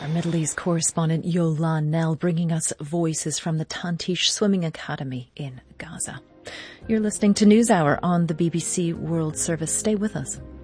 Our Middle East correspondent Yolan Nell bringing us voices from the Tantish Swimming Academy in Gaza. You're listening to NewsHour on the BBC World Service. Stay with us.